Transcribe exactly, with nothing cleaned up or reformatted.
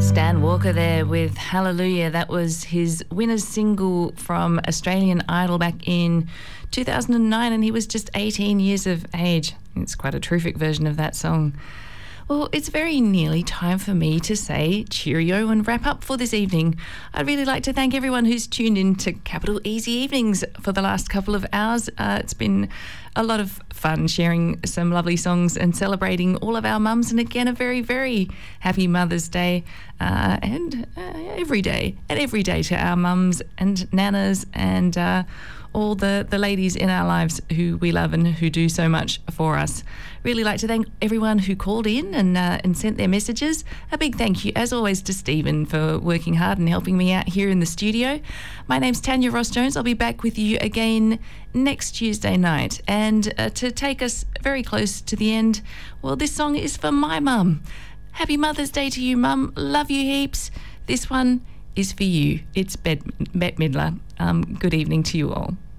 Stan Walker there with Hallelujah. That was his winner's single from Australian Idol back in two thousand nine, and he was just eighteen years of age. It's quite a terrific version of that song. Well, it's very nearly time for me to say cheerio and wrap up for this evening. I'd really like to thank everyone who's tuned in to Capital Easy Evenings for the last couple of hours. Uh, it's been a lot of fun sharing some lovely songs and celebrating all of our mums. And again, a very, very happy Mother's Day uh, and uh, every day, and every day to our mums and nanas and uh, all the, the ladies in our lives who we love and who do so much for us. Really like to thank everyone who called in and uh, and sent their messages. A big thank you, as always, to Stephen for working hard and helping me out here in the studio. My name's Tanya Ross-Jones. I'll be back with you again next Tuesday night. And uh, to take us very close to the end, well, this song is for my mum. Happy Mother's Day to you, Mum. Love you heaps. This one is for you. It's Bette Midler. Um, good evening to you all.